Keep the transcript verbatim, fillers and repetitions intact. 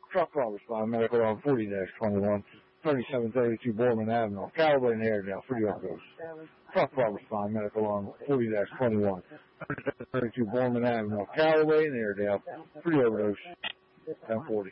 Truck car respond, medical on forty dash twenty-one, thirty-seven thirty-two Borman Avenue, Callaway and Airedale, free overdose. Truck car respond, medical on forty dash twenty-one, thirty-seven thirty-two Borman Avenue, Callaway and Airedale, free overdose, ten forty.